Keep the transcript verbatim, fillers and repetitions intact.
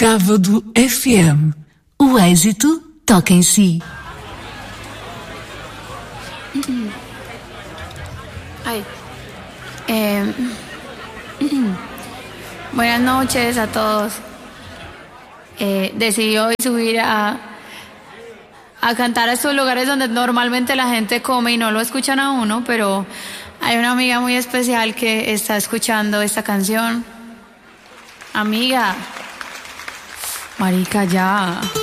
Cávado F M. O êxito toca em si. Ay. Eh, buenas noches a todos. Eh, decidí hoy subir a, a cantar a estos lugares donde normalmente la gente come y no lo escuchan a uno, pero hay una amiga muy especial que está escuchando esta canción. Amiga, marica, ya.